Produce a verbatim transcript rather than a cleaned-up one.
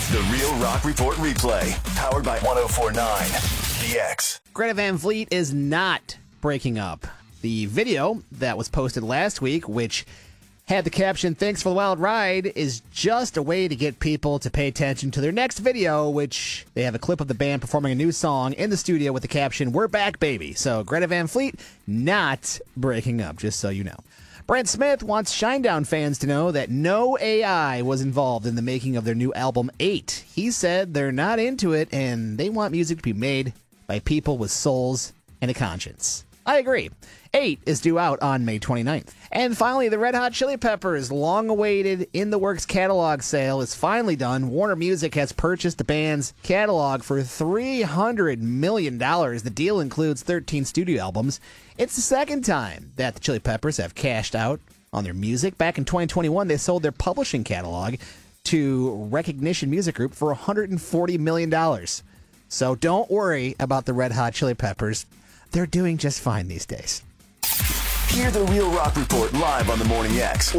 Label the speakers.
Speaker 1: The Real Rock Report replay, powered by one oh four point nine The X.
Speaker 2: Greta Van Fleet is not breaking up. The video that was posted last week, which had the caption, "Thanks for the wild ride," is just a way to get people to pay attention to their next video, which they have a clip of the band performing a new song in the studio with the caption, "We're back, baby." So Greta Van Fleet not breaking up, just so you know. Brent Smith wants Shinedown fans to know that no A I was involved in the making of their new album, Eight. He said they're not into it and they want music to be made by people with souls and a conscience. I agree. Eight is due out on May twenty-ninth. And finally, the Red Hot Chili Peppers' long-awaited In the Works catalog sale is finally done. Warner Music has purchased the band's catalog for three hundred million dollars. The deal includes thirteen studio albums. It's the second time that the Chili Peppers have cashed out on their music. Back in twenty twenty-one, they sold their publishing catalog to Recognition Music Group for one hundred forty million dollars. So don't worry about the Red Hot Chili Peppers. They're doing just fine these days.
Speaker 1: Hear the Real Rock Report live on the Morning X.